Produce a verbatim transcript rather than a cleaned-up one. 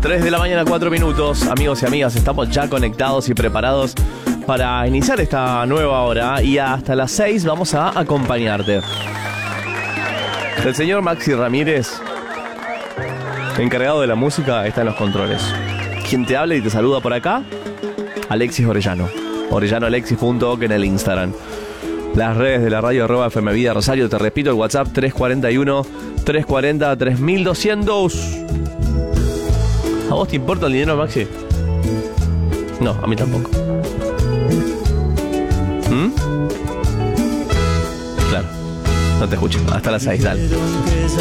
tres de la mañana, cuatro minutos. Amigos y amigas, estamos ya conectados y preparados para iniciar esta nueva hora. Y hasta las seis vamos a acompañarte. El señor Maxi Ramírez, encargado de la música, está en los controles. Quien te habla y te saluda por acá, Alexis Orellano. Orellano Alexis punto oc en el Instagram. Las redes de la radio arroba F M Vida Rosario. Te repito, el WhatsApp tres cuarenta y uno, trescientos cuarenta, tres mil doscientos. ¿A vos te importa el dinero, Maxi? No, a mí tampoco. ¿Mm? Claro, no te escucho. Hasta las seis, dale.